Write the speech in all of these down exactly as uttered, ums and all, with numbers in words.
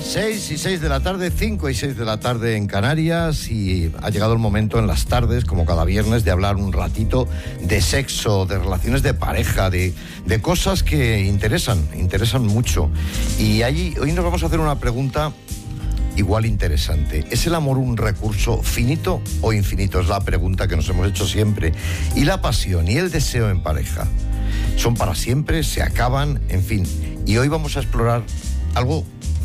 seis y seis de la tarde, cinco y seis de la tarde en Canarias, y ha llegado el momento en las tardes, como cada viernes, de hablar un ratito de sexo, de relaciones de pareja, de, de cosas que interesan, interesan mucho. Y allí, hoy nos vamos a hacer una pregunta igual interesante. ¿Es el amor un recurso finito o infinito? Es la pregunta que nos hemos hecho siempre. ¿Y la pasión y el deseo en pareja son para siempre? ¿Se acaban? En fin. Y hoy vamos a explorar algo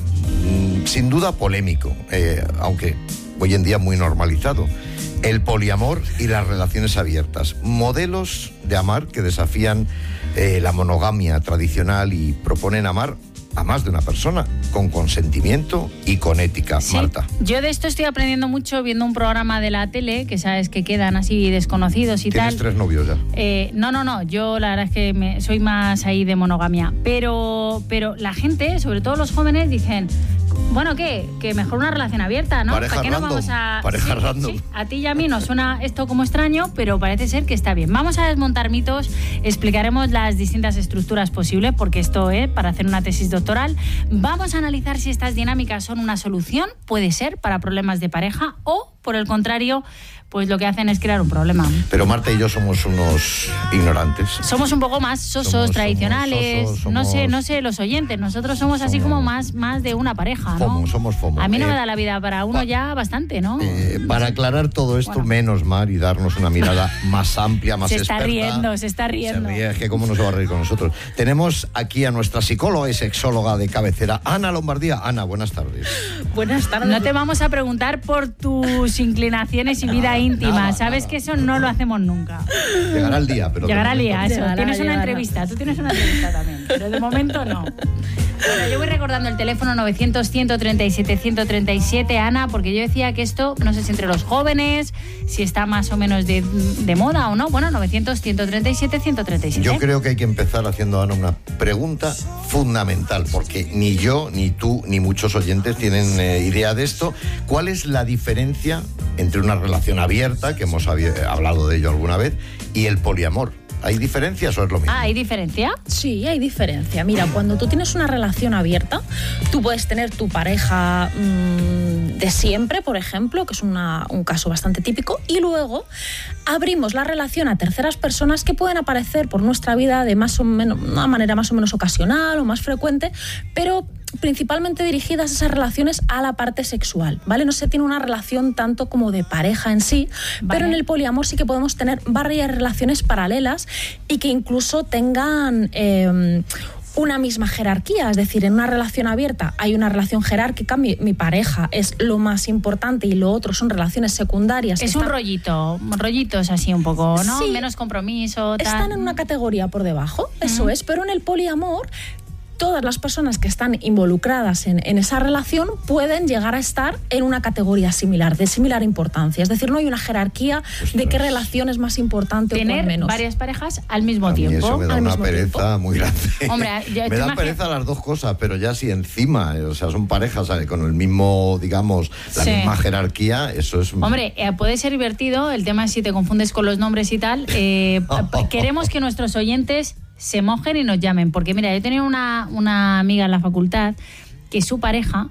sin duda polémico, eh, aunque hoy en día muy normalizado: el poliamor y las relaciones abiertas, modelos de amar que desafían eh, la monogamia tradicional y proponen amar a más de una persona, con consentimiento y con ética. Sí, Marta. Yo de esto estoy aprendiendo mucho viendo un programa de la tele, que sabes que quedan así desconocidos y ¿Tienes tal. ¿Tienes tres novios ya? Eh, no, no, no, yo la verdad es que me, soy más ahí de monogamia. Pero, pero la gente, sobre todo los jóvenes, dicen, bueno, ¿qué? Que mejor una relación abierta, ¿no? Pareja ¿Para qué random, no vamos a...? pareja sí, random. Sí, a ti y a mí nos suena esto como extraño, pero parece ser que está bien. Vamos a desmontar mitos, explicaremos las distintas estructuras posibles, porque esto es para hacer una tesis doctoral. Vamos a analizar si estas dinámicas son una solución, puede ser, para problemas de pareja, o, por el contrario, pues lo que hacen es crear un problema. Pero Marta y yo somos unos ignorantes. Somos un poco más sosos, somos, tradicionales, somos, somos, no sé, no sé, los oyentes. Nosotros somos, somos así como más, más de una pareja, ¿no? Fomo, somos fomo. A mí no eh, me da la vida para uno pa, ya bastante, ¿no? Eh, para aclarar todo esto, bueno, menos mal, y darnos una mirada más amplia, más se experta. Se está riendo, se está riendo. Se ríe, es que cómo no se va a reír con nosotros. Tenemos aquí a nuestra psicóloga y sexóloga de cabecera, Ana Lombardía. Ana, buenas tardes. Buenas tardes. No te vamos a preguntar por tus inclinaciones y vida nada, íntima, nada, ¿sabes? Nada. Que eso no lo hacemos nunca. Llegará el día, pero... Llegará el día, eso. Llegará, tienes llegará. una entrevista, tú tienes una entrevista también, pero de momento no. Bueno, yo voy recordando el teléfono novecientos, ciento treinta y siete, ciento treinta y siete, Ana, porque yo decía que esto, no sé si entre los jóvenes, si está más o menos de, de moda o no. Bueno, novecientos, ciento treinta y siete, ciento treinta y siete. Yo creo que hay que empezar haciendo a Ana una pregunta fundamental, porque ni yo, ni tú, ni muchos oyentes tienen eh, idea de esto. ¿Cuál es la diferencia entre una relación abierta, que hemos hablado de ello alguna vez, y el poliamor? ¿Hay diferencias o es lo mismo? Ah, ¿hay diferencia? Sí, hay diferencia. Mira, cuando tú tienes una relación abierta, tú puedes tener tu pareja mmm, de siempre, por ejemplo, que es una, un caso bastante típico, y luego abrimos la relación a terceras personas que pueden aparecer por nuestra vida de más o menos, una manera más o menos ocasional o más frecuente, pero principalmente dirigidas esas relaciones a la parte sexual, ¿vale? No se tiene una relación tanto como de pareja en sí, vale, pero en el poliamor sí que podemos tener varias relaciones paralelas y que incluso tengan eh, una misma jerarquía. Es decir, en una relación abierta hay una relación jerárquica, mi, mi pareja es lo más importante y lo otro son relaciones secundarias. Es están, un rollito, rollitos así un poco, ¿no? Sí, menos compromiso, tal. Están en una categoría por debajo, uh-huh. Eso es, pero en el poliamor todas las personas que están involucradas en, en esa relación pueden llegar a estar en una categoría similar, de similar importancia. Es decir, no hay una jerarquía Ostras. de qué relación es más importante Tener o cuál menos. varias parejas al mismo a mí tiempo. Eso me da al una mismo pereza tiempo. muy grande. Hombre, ya, me dan pereza las dos cosas, pero ya si encima, o sea, son parejas, ¿sabes? Con el mismo, digamos, la sí. misma jerarquía, eso es... Hombre, eh, puede ser divertido, el tema es si te confundes con los nombres y tal. Eh, queremos que nuestros oyentes se mojen y nos llamen, porque mira, yo tenía una, una amiga en la facultad que su pareja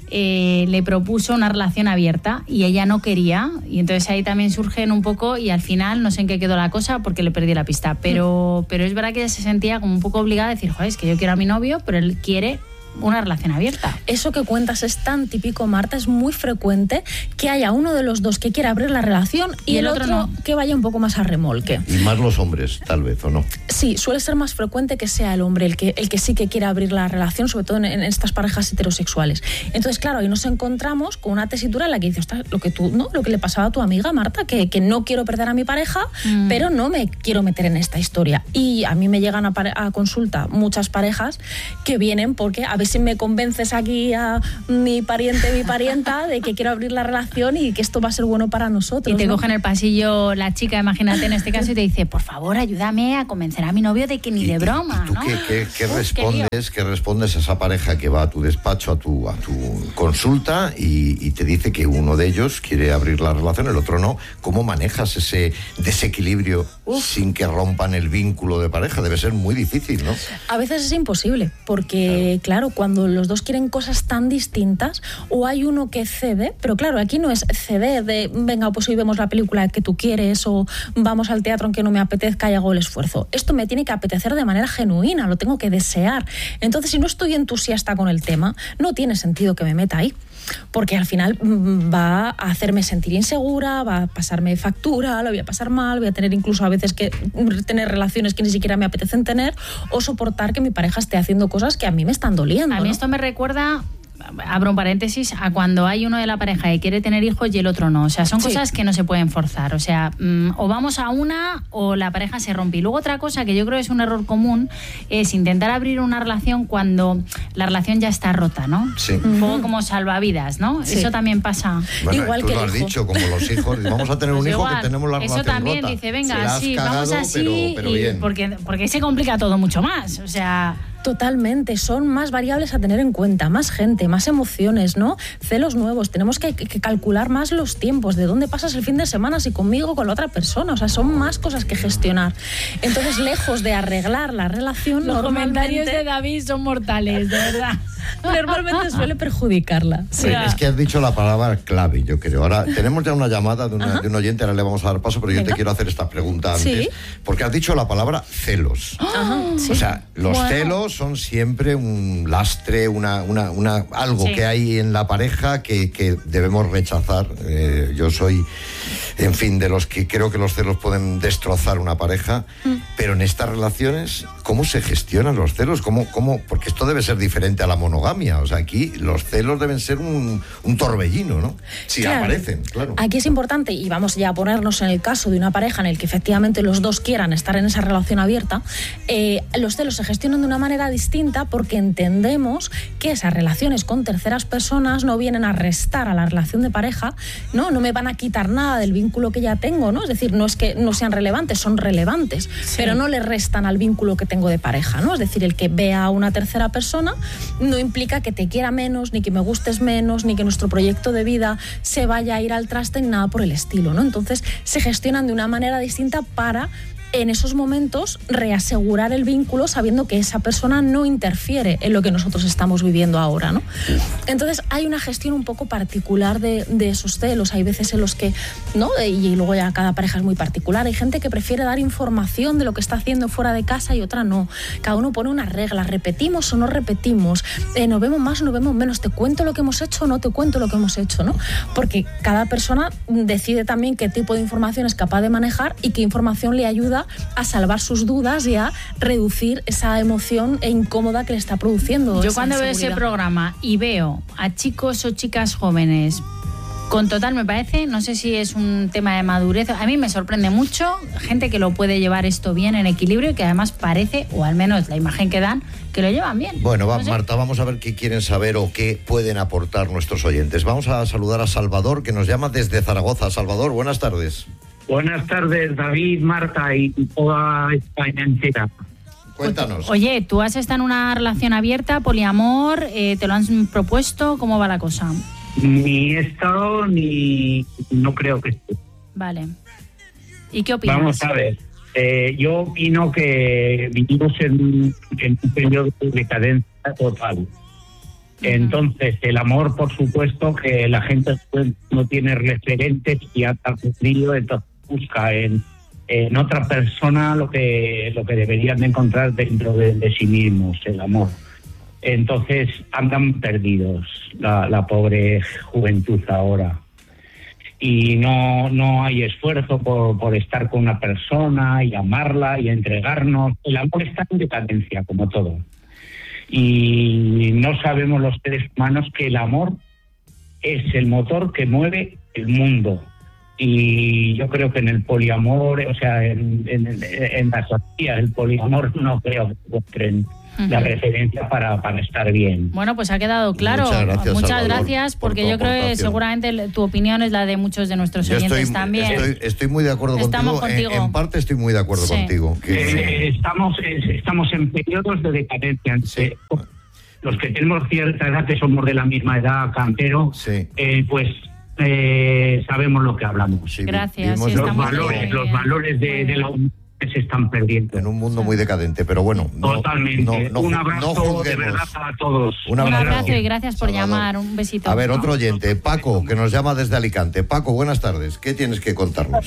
eh, le propuso una relación abierta y ella no quería, y entonces ahí también surgen un poco, y al final no sé en qué quedó la cosa porque le perdí la pista, pero, pero es verdad que ella se sentía como un poco obligada a decir, joder, es que yo quiero a mi novio, pero él quiere una relación abierta. Eso que cuentas es tan típico, Marta, es muy frecuente que haya uno de los dos que quiera abrir la relación y, y el, el otro, otro no. que vaya un poco más a remolque. Y más los hombres, tal vez, ¿o no? Sí, suele ser más frecuente que sea el hombre el que, el que sí que quiera abrir la relación, sobre todo en, en estas parejas heterosexuales. Entonces, claro, ahí nos encontramos con una tesitura en la que dices, lo que tú, ¿no? Lo que le pasaba a tu amiga, Marta, que, que no quiero perder a mi pareja, mm. pero no me quiero meter en esta historia. Y a mí me llegan a, a consulta muchas parejas que vienen porque a ver si me convences aquí a mi pariente, mi parienta, de que quiero abrir la relación y que esto va a ser bueno para nosotros. Y te ¿no? coge en el pasillo la chica, imagínate en este caso, y te dice, por favor, ayúdame a convencer a mi novio de que ni y, de broma, ¿y tú ¿no? qué, qué, qué Uf, respondes, qué, qué respondes a esa pareja que va a tu despacho, a tu, a tu consulta y, y te dice que uno de ellos quiere abrir la relación, el otro no? ¿Cómo manejas ese desequilibrio Uf. sin que rompan el vínculo de pareja? Debe ser muy difícil, ¿no? A veces es imposible, porque, claro, claro cuando los dos quieren cosas tan distintas, o hay uno que cede, pero claro, aquí no es ceder de, venga, pues hoy vemos la película que tú quieres, o vamos al teatro aunque no me apetezca y hago el esfuerzo. Esto me tiene que apetecer de manera genuina, lo tengo que desear. Entonces, si no estoy entusiasta con el tema, no tiene sentido que me meta ahí, porque al final va a hacerme sentir insegura, va a pasarme factura, lo voy a pasar mal, voy a tener incluso a veces que tener relaciones que ni siquiera me apetecen tener, o soportar que mi pareja esté haciendo cosas que a mí me están doliendo. A mí ¿no? esto me recuerda, abro un paréntesis, a cuando hay uno de la pareja que quiere tener hijos y el otro no. O sea, son sí. cosas que no se pueden forzar. O sea, mmm, o vamos a una o la pareja se rompe. Y luego otra cosa que yo creo es un error común es intentar abrir una relación cuando la relación ya está rota, ¿no? Sí. Un poco como salvavidas, ¿no? Sí. Eso también pasa. Bueno, igual tú que lo el has hijo. dicho, como los hijos. Vamos a tener un pues hijo igual, que tenemos la relación eso también rota. dice, venga, Se sí, cagado, vamos así, pero, pero y bien. porque, porque se complica todo mucho más. O sea... Totalmente, son más variables a tener en cuenta, más gente, más emociones, ¿no? Celos nuevos, tenemos que, que calcular más los tiempos, de dónde pasas el fin de semana, si conmigo o con la otra persona, o sea, son más cosas que gestionar. Entonces, lejos de arreglar la relación, los comentarios de de David son mortales, de verdad. Normalmente suele perjudicarla. Sí. Es que has dicho la palabra clave, yo creo. Ahora, tenemos ya una llamada de, una, de un oyente, ahora le vamos a dar paso, pero yo Venga. te quiero hacer esta pregunta antes, ¿Sí? porque has dicho la palabra celos. Ajá, sí. O sea, los Bueno. celos son siempre un lastre, una, una, una, algo Sí. que hay en la pareja que, que debemos rechazar. Eh, yo soy, en fin, de los que creo que los celos pueden destrozar una pareja, mm. pero en estas relaciones, ¿cómo se gestionan los celos? ¿Cómo, cómo? Porque esto debe ser diferente a la monogamia. O sea, aquí los celos deben ser un, un torbellino, ¿no? Si Claro. aparecen, claro. Aquí es importante, y vamos ya a ponernos en el caso de una pareja en el que efectivamente los dos quieran estar en esa relación abierta, eh, los celos se gestionan de una manera distinta porque entendemos que esas relaciones con terceras personas no vienen a restar a la relación de pareja, ¿no? No me van a quitar nada del vínculo que ya tengo, ¿no? Es decir, no es que no sean relevantes, son relevantes, sí. pero no le restan al vínculo que tengo de pareja, ¿no? Es decir, el que vea a una tercera persona no implica que te quiera menos, ni que me gustes menos, ni que nuestro proyecto de vida se vaya a ir al traste, ni nada por el estilo, ¿no? Entonces se gestionan de una manera distinta para en esos momentos reasegurar el vínculo sabiendo que esa persona no interfiere en lo que nosotros estamos viviendo ahora, ¿no? Entonces hay una gestión un poco particular de, de esos celos. Hay veces en los que, ¿no? Y luego ya cada pareja es muy particular. Hay gente que prefiere dar información de lo que está haciendo fuera de casa y otra no. Cada uno pone unas reglas. ¿Repetimos o no repetimos? Eh, ¿Nos vemos más o nos vemos menos? ¿Te cuento lo que hemos hecho o no te cuento lo que hemos hecho, ¿no? Porque cada persona decide también qué tipo de información es capaz de manejar y qué información le ayuda a salvar sus dudas y a reducir esa emoción incómoda que le está produciendo. Yo cuando veo ese programa y veo a chicos o chicas jóvenes con total, me parece, no sé si es un tema de madurez, a mí me sorprende mucho gente que lo puede llevar esto bien en equilibrio y que además parece, o al menos la imagen que dan, que lo llevan bien. Bueno, va, no sé. Marta, vamos a ver qué quieren saber o qué pueden aportar nuestros oyentes. Vamos a saludar a Salvador, que nos llama desde Zaragoza. Salvador, buenas tardes. Buenas tardes, David, Marta y toda España entera. Cuéntanos. Oye, ¿tú has estado en una relación abierta, poliamor? Eh, ¿Te lo han propuesto? ¿Cómo va la cosa? Ni he estado ni no creo que esté. Vale. ¿Y qué opinas? Vamos a ver. Eh, yo opino que vivimos en, en un periodo de decadencia total. Uh-huh. Entonces, el amor, por supuesto, que la gente no tiene referentes y ha perdido, entonces busca en, en otra persona lo que lo que deberían de encontrar dentro de, de sí mismos, el amor. Entonces andan perdidos la, la pobre juventud ahora. Y no, no hay esfuerzo por, por estar con una persona y amarla y entregarnos. El amor está en decadencia, como todo. Y no sabemos los seres humanos que el amor es el motor que mueve el mundo. Y yo creo que en el poliamor, o sea, en, en, en la sociedad, el poliamor no creo que encuentren uh-huh. la referencia para, para estar bien. Bueno, pues ha quedado claro. Muchas gracias, Muchas Salvador, gracias porque por yo creo que seguramente tu opinión es la de muchos de nuestros yo oyentes estoy, también. Estoy, estoy muy de acuerdo Estamos contigo. contigo. En, en parte estoy muy de acuerdo sí. contigo. Que, eh, estamos, estamos en periodos de decadencia. Sí. Los que tenemos cierta edad, que somos de la misma edad, Cantero, sí. eh, pues eh, sabemos lo que hablamos. Sí, gracias. Sí, los, estamos valores, los valores de, de la que se están perdiendo. En un mundo muy decadente, pero bueno. No, Totalmente. No, no, un no, abrazo no de verdad para todos. Un Un abrazo, abrazo y gracias por Salvador. llamar. Un besito. A ver, otro oyente, Paco, que nos llama desde Alicante. Paco, buenas tardes. ¿Qué tienes que contarnos?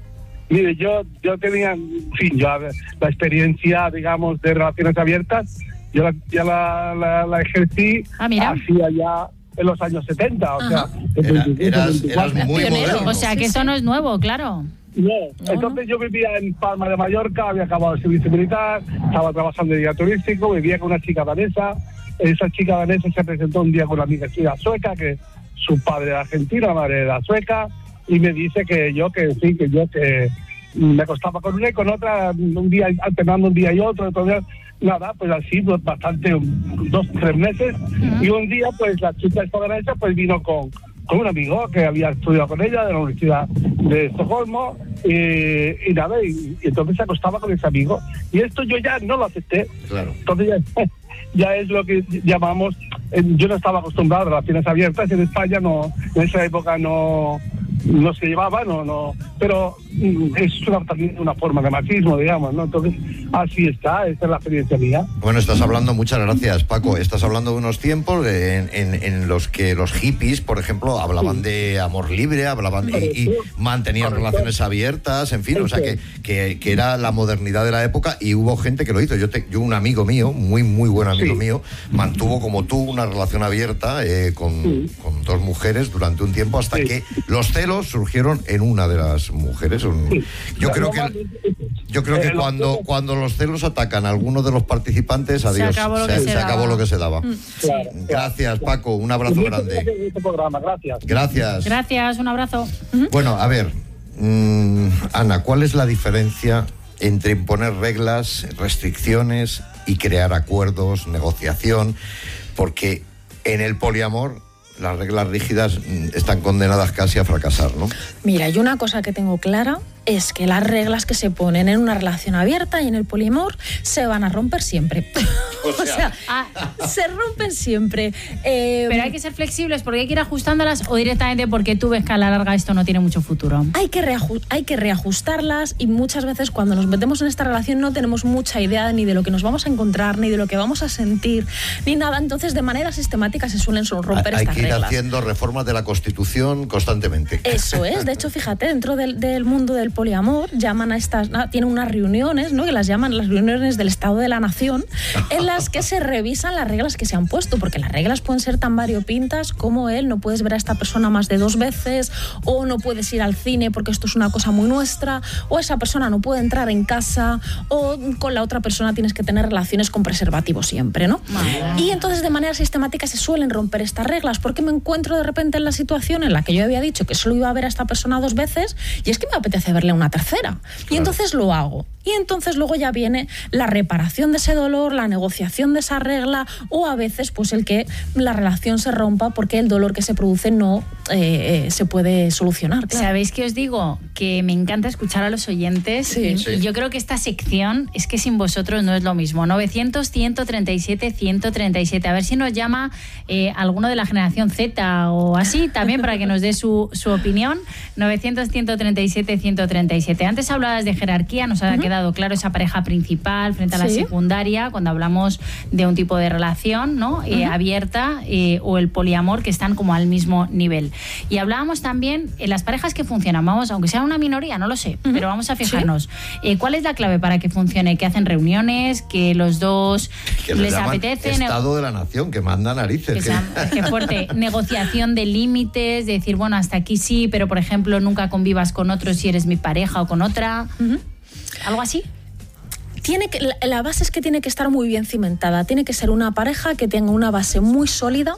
Mire, yo, yo tenía, en fin, yo la experiencia, digamos, de relaciones abiertas, yo la, ya la, la, la ejercí Ah, mira. hacía ya en los años setenta, o Ajá. sea, Era- en eras, eras muy Pionero. moderno. O sea, que esto no es nuevo, claro. No, entonces yo vivía en Palma de Mallorca, había acabado el servicio militar, estaba trabajando de guía turístico, vivía con una chica danesa. Esa chica danesa se presentó un día con una amiga chica sueca, que su padre era argentino, la madre era sueca, y me dice que yo, que sí, que yo, que me acostaba con una y con otra, un día alternando un día y otro, entonces nada, pues así, pues bastante, un- dos, tres meses, y un día pues la chica esta danesa pues vino con, con un amigo que había estudiado con ella de la Universidad de Estocolmo, y, y nada, y, y entonces se acostaba con ese amigo, y esto yo ya no lo acepté. Claro. Entonces ya, ya es lo que llamamos, eh, yo no estaba acostumbrado a relaciones abiertas, en España no, en esa época no, no se llevaba, no, no, pero mm, es una, también una forma de machismo, digamos, ¿no? Entonces, así está, esta es la experiencia mía. Bueno, estás hablando, muchas gracias, Paco. Estás hablando de unos tiempos en, en, en los que los hippies, por ejemplo, hablaban de amor libre, hablaban y, y mantenían relaciones abiertas, en fin, o sea, que, que, que era la modernidad de la época y hubo gente que lo hizo. Yo, te, yo un amigo mío, muy, muy buen amigo Sí. mío, mantuvo como tú una relación abierta eh, con, Sí. con dos mujeres durante un tiempo hasta Sí. que los celos surgieron en una de las mujeres. Un- Sí. Yo O sea, creo que... normalmente- Yo creo que Eh, los cuando, celos- cuando los celos atacan a alguno de los participantes, adiós, acabó lo que se, se se acabó daba. lo que se daba. Claro, claro. Gracias, Paco, un abrazo Muchas grande. gracias por este programa, gracias. Gracias. Gracias, un abrazo. Bueno, a ver, mm, Ana, ¿cuál es la diferencia entre imponer reglas, restricciones y crear acuerdos, negociación? Porque en el poliamor las reglas rígidas mm, están condenadas casi a fracasar, ¿no? Mira, yo una cosa que tengo clara es que las reglas que se ponen en una relación abierta y en el poliamor se van a romper siempre. O O sea- sea, Ah, se rompen siempre. Eh, pero hay que ser flexibles porque hay que ir ajustándolas o directamente porque tú ves que a la larga esto no tiene mucho futuro. Hay que, reaju- hay que reajustarlas y muchas veces cuando nos metemos en esta relación no tenemos mucha idea ni de lo que nos vamos a encontrar, ni de lo que vamos a sentir, ni nada. Entonces, de manera sistemática se suelen son- romper Hay estas que ir reglas. haciendo reformas de la Constitución constantemente. Eso es. De hecho, fíjate, dentro del, del mundo del poliamor llaman a estas, ah, tienen unas reuniones, ¿no? Que las llaman las reuniones del Estado de la Nación, en las que se revisan las reglas que se han puesto, porque las reglas pueden ser tan variopintas como el no puedes ver a esta persona más de dos veces, o no puedes ir al cine porque esto es una cosa muy nuestra, o esa persona no puede entrar en casa, o con la otra persona tienes que tener relaciones con preservativo siempre, ¿no? Madre. Y entonces de manera sistemática se suelen romper estas reglas, porque me encuentro de repente en la situación en la que yo había dicho que solo iba a ver a esta persona dos veces y es que me apetece verle una tercera. Y entonces lo hago. Y entonces luego ya viene la reparación de ese dolor, la negociación de esa regla, o a veces pues el que la relación se rompa porque el dolor que se produce no eh, eh, se puede solucionar. Claro. ¿Sabéis qué os digo? Que me encanta escuchar a los oyentes Sí. y, Sí. y yo creo que esta sección es que sin vosotros no es lo mismo. novecientos, ciento treinta y siete, ciento treinta y siete. A ver si nos llama eh, alguno de la generación Z o así también para que nos dé su, su opinión. novecientos, ciento treinta y siete, ciento treinta y siete. Antes hablabas de jerarquía, nos ha quedado claro esa pareja principal frente a la Sí. secundaria, cuando hablamos de un tipo de relación, ¿no? Eh, abierta eh, o el poliamor, que están como al mismo nivel. Y hablábamos también en las parejas que funcionan, vamos, aunque sean una minoría, no lo sé, pero vamos a fijarnos. Eh, ¿Cuál es la clave para que funcione? Que hacen reuniones, que los dos Que les les llaman apetece. ne- Estado de la Nación, que manda narices. que sea- qué fuerte. Negociación de límites, de decir, bueno, hasta aquí sí, pero por ejemplo, nunca convivas con otro si eres mi pareja o con otra. ¿Algo así? Tiene que, la, la base es que tiene que estar muy bien cimentada. Tiene que ser una pareja que tenga una base muy sólida.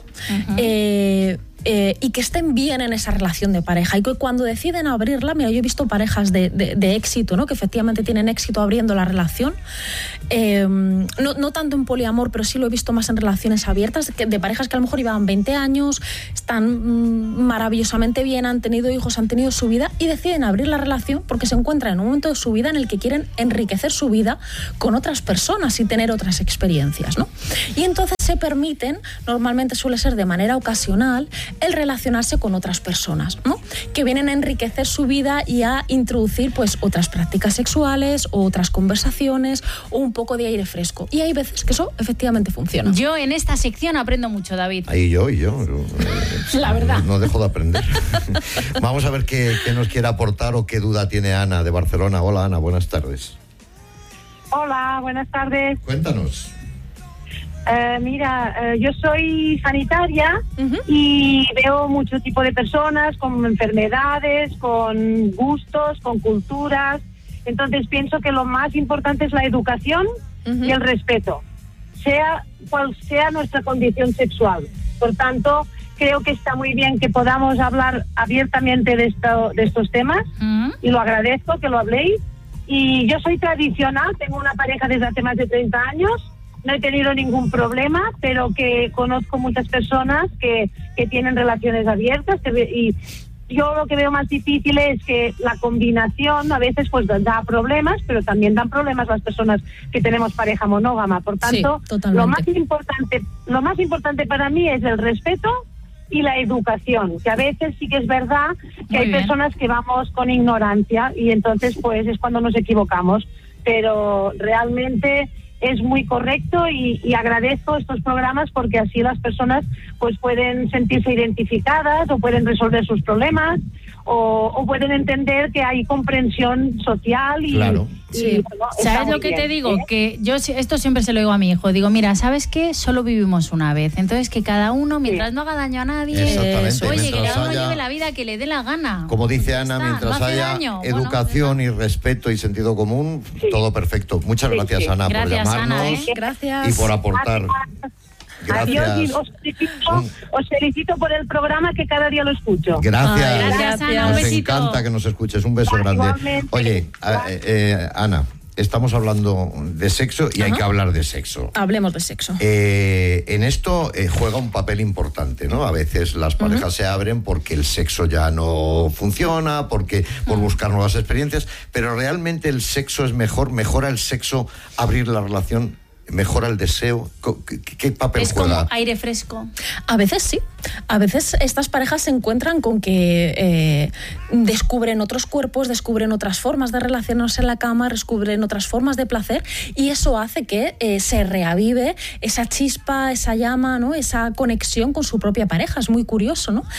eh, eh, y que estén bien en esa relación de pareja y que cuando deciden abrirla, mira, yo he visto parejas de, de, de éxito, ¿no? Que efectivamente tienen éxito abriendo la relación, eh, no, no tanto en poliamor, pero sí lo he visto más en relaciones abiertas, que, de parejas que a lo mejor llevaban veinte años, están mm, maravillosamente bien, han tenido hijos, han tenido su vida y deciden abrir la relación porque se encuentran en un momento de su vida en el que quieren enriquecer su vida con otras personas y tener otras experiencias, ¿no? Y entonces se se permiten, normalmente suele ser de manera ocasional, el relacionarse con otras personas, ¿no? Que vienen a enriquecer su vida y a introducir pues otras prácticas sexuales o otras conversaciones o un poco de aire fresco. Y hay veces que eso efectivamente funciona. Yo en esta sección aprendo mucho, David. Ahí yo y yo. Eh, La verdad. No, no dejo de aprender. Vamos a ver qué, qué nos quiere aportar o qué duda tiene Ana de Barcelona. Hola, Ana, buenas tardes. Hola, buenas tardes. Cuéntanos. Eh, mira, eh, yo soy sanitaria uh-huh. y veo mucho tipo de personas con enfermedades, con gustos, con culturas. Entonces pienso que lo más importante es la educación uh-huh. y el respeto, sea cual sea nuestra condición sexual. Por tanto, creo que está muy bien que podamos hablar abiertamente de, esto, de estos temas uh-huh. y lo agradezco que lo habléis. Y yo soy tradicional, tengo una pareja desde hace más de treinta años. No he tenido ningún problema, pero que conozco muchas personas que, que tienen relaciones abiertas y yo lo que veo más difícil es que la combinación a veces pues da problemas, pero también dan problemas las personas que tenemos pareja monógama. Por tanto, sí, lo más importante, lo más importante para mí es el respeto y la educación, que a veces sí que es verdad que Muy hay bien. personas que vamos con ignorancia y entonces pues es cuando nos equivocamos, pero realmente es muy correcto y, y agradezco estos programas porque así las personas pues pueden sentirse identificadas o pueden resolver sus problemas o, o pueden entender que hay comprensión social y... Claro. y sí. bueno, ¿Sabes lo que bien, te digo? ¿eh? Que yo esto siempre se lo digo a mi hijo. Digo, mira, ¿sabes qué? Solo vivimos una vez. Entonces que cada uno, mientras sí. no haga daño a nadie, Exactamente. oye, que cada uno haya, lleve la vida que le dé la gana. Como dice Ana, está, mientras no haya daño. educación bueno, y respeto y sentido común, sí. todo perfecto. Muchas sí, gracias, sí. Ana, gracias, por llamarnos Ana, ¿eh? gracias. y por aportar. Gracias. Adiós y os felicito, os felicito por el programa que cada día lo escucho. Gracias. Ay, gracias, Ana. Un nos besito. encanta que nos escuches. Un beso grande. Igualmente. Oye, eh, eh, Ana, estamos hablando de sexo y Ajá. hay que hablar de sexo. Hablemos de sexo. Eh, en esto eh, juega un papel importante, ¿no? A veces las parejas uh-huh. se abren porque el sexo ya no funciona, porque por uh-huh. buscar nuevas experiencias, pero realmente el sexo es mejor, mejora el sexo abrir la relación. ¿Mejora el deseo? ¿Qué, qué papel es juega? Es como aire fresco. A veces sí. A veces estas parejas se encuentran con que eh, descubren otros cuerpos, descubren otras formas de relacionarse en la cama, descubren otras formas de placer y eso hace que eh, se reavive esa chispa, esa llama, ¿no? Esa conexión con su propia pareja. Es muy curioso, ¿no?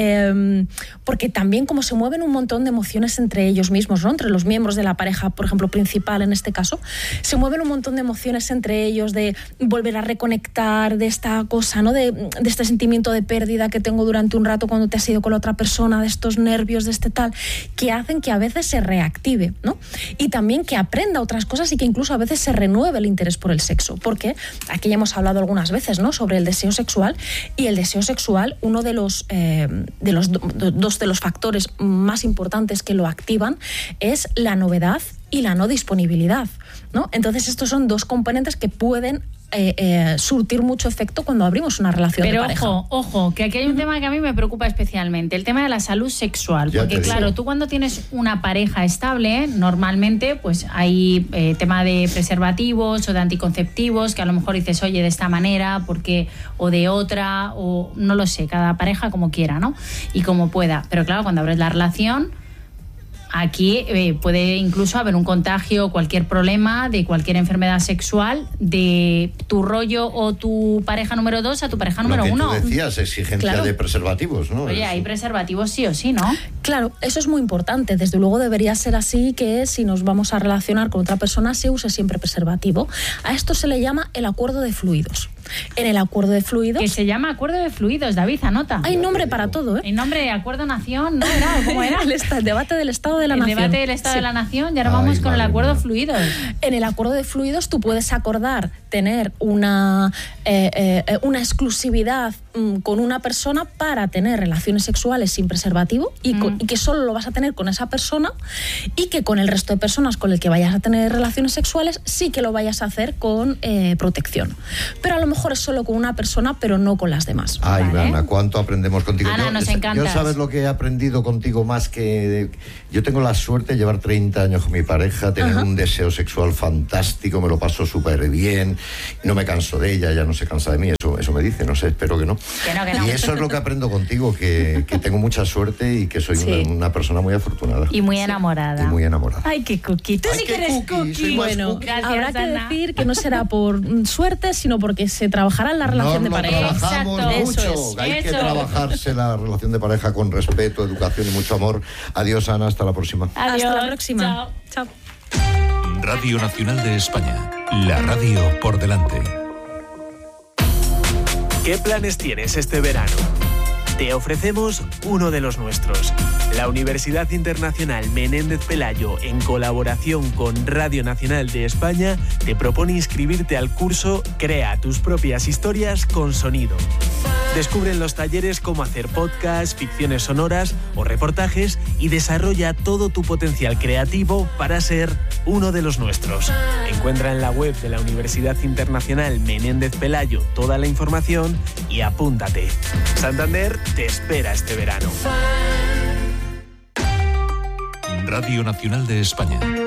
Eh, porque también como se mueven un montón de emociones entre ellos mismos, ¿no? Entre los miembros de la pareja, por ejemplo, principal en este caso, se mueven un montón de emociones entre ellos, de volver a reconectar, de esta cosa, ¿no? De, de este sentimiento de pérdida que tengo durante un rato cuando te has ido con la otra persona, de estos nervios, de este tal, que hacen que a veces se reactive, ¿no? Y también que aprenda otras cosas y que incluso a veces se renueve el interés por el sexo, porque aquí ya hemos hablado algunas veces, ¿no? Sobre el deseo sexual, y el deseo sexual, uno de los, eh, de los do, dos de los factores más importantes que lo activan es la novedad y la no disponibilidad, ¿no? Entonces estos son dos componentes que pueden eh, eh, surtir mucho efecto cuando abrimos una relación Pero de pareja. ojo, ojo, que aquí hay un uh-huh. tema que a mí me preocupa especialmente, el tema de la salud sexual, ya porque claro, digo. Tú cuando tienes una pareja estable, normalmente pues hay eh, tema de preservativos o de anticonceptivos, que a lo mejor dices, oye, de esta manera, porque o de otra, o no lo sé, cada pareja como quiera, ¿no? Y como pueda. Pero claro, cuando abres la relación, aquí eh, puede incluso haber un contagio, cualquier problema de cualquier enfermedad sexual de tu rollo o tu pareja número dos a tu pareja número uno. Lo que tú decías, exigencia claro. de preservativos, ¿no? Oye, eso. hay preservativos sí o sí, ¿no? Claro, eso es muy importante. Desde luego debería ser así, que si nos vamos a relacionar con otra persona se use siempre preservativo. A esto se le llama el acuerdo de fluidos. En el acuerdo de fluidos... Que se llama acuerdo de fluidos, David, anota. Hay nombre para todo, ¿eh? Hay nombre de acuerdo nación, ¿no? Era, ¿cómo era? el, el debate del Estado de la el Nación. El debate del Estado sí. de la Nación, y ahora vamos Ay, con el acuerdo mía. fluidos. En el acuerdo de fluidos tú puedes acordar tener una, eh, eh, una exclusividad mm, con una persona para tener relaciones sexuales sin preservativo y, con, mm. y que solo lo vas a tener con esa persona, y que con el resto de personas con el que vayas a tener relaciones sexuales sí que lo vayas a hacer con eh, protección. Pero a lo mejor es solo con una persona, pero no con las demás. Ay, ¿vale? Ana, cuánto aprendemos contigo. Ana, yo, nos encantas. Yo sabes lo que he aprendido contigo más que... Yo tengo la suerte de llevar treinta años con mi pareja, tener Ajá. un deseo sexual fantástico, me lo paso súper bien, no me canso de ella, ella no se cansa de mí, eso, eso me dice, no sé, espero que no. Que no, que no. Y eso es lo que aprendo contigo, que, que tengo mucha suerte y que soy Sí. una, una persona muy afortunada. Y muy enamorada. Y muy enamorada. Ay, qué cookie. Tú Ay, sí qué que eres cookie, cookie. soy más Bueno, cookie. Gracias, habrá que Ana. decir que no será por mm, suerte, sino porque se trabajará en la relación Nos de lo pareja. trabajamos Exacto. mucho. Eso es. Hay que Eso. trabajarse la relación de pareja con respeto, educación y mucho amor. Adiós, Ana, hasta la próxima. Adiós. Hasta la próxima. Chao. Chao. Radio Nacional de España. La radio por delante. ¿Qué planes tienes este verano? Te ofrecemos uno de los nuestros. La Universidad Internacional Menéndez Pelayo, en colaboración con Radio Nacional de España, te propone inscribirte al curso Crea tus propias historias con sonido. Descubre en los talleres cómo hacer podcasts, ficciones sonoras o reportajes y desarrolla todo tu potencial creativo para ser uno de los nuestros. Encuentra en la web de la Universidad Internacional Menéndez Pelayo toda la información y apúntate. Santander te espera este verano. Radio Nacional de España.